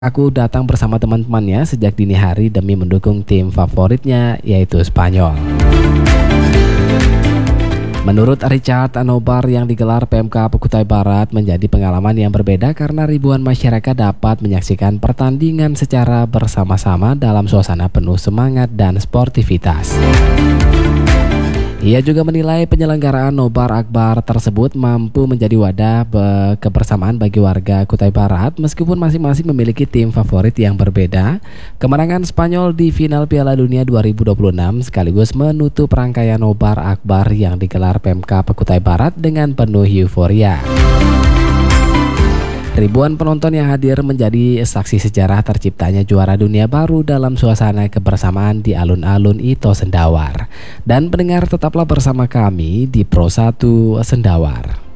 Aku datang bersama teman-temannya sejak dini hari demi mendukung tim favoritnya, yaitu Spanyol. Menurut Richard, nobar yang digelar PMK Kutai Barat menjadi pengalaman yang berbeda karena ribuan masyarakat dapat menyaksikan pertandingan secara bersama-sama dalam suasana penuh semangat dan sportivitas. Ia juga menilai penyelenggaraan Nobar Akbar tersebut mampu menjadi wadah kebersamaan bagi warga Kutai Barat meskipun masing-masing memiliki tim favorit yang berbeda. Kemenangan Spanyol di final Piala Dunia 2026 sekaligus menutup rangkaian Nobar Akbar yang digelar PMK Kutai Barat dengan penuh euforia. Ribuan penonton yang hadir menjadi saksi sejarah terciptanya juara dunia baru dalam suasana kebersamaan di alun-alun Ito Sendawar. Dan pendengar, tetaplah bersama kami di Pro 1 Sendawar.